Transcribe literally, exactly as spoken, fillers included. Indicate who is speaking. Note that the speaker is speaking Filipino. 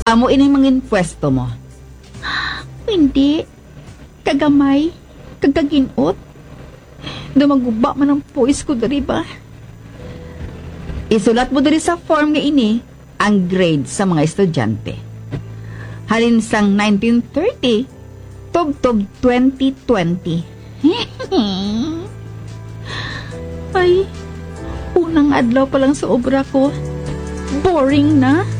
Speaker 1: Amo ini mangin pwesto mo.
Speaker 2: Hindi. Kagamay. Kagaginot. Dumaguba man ang poise ko dari ba?
Speaker 1: Isulat mo diri sa form nga ini ang grade sa mga estudyante. Halin sang nineteen thirty, tubtob twenty twenty.
Speaker 2: Ay, unang adlaw pa lang sa obra ko. Boring na.